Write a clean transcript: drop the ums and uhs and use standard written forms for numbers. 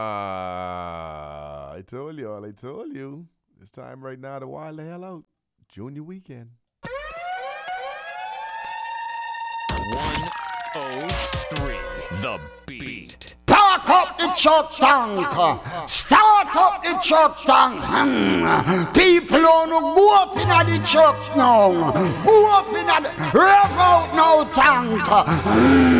I told you all. I told you. It's time right now to wild the hell out. Junior weekend. 103. The Beat. Start up the truck tank. Start up the truck tank. People on go up in the truck now. Go up in the rev out now tank.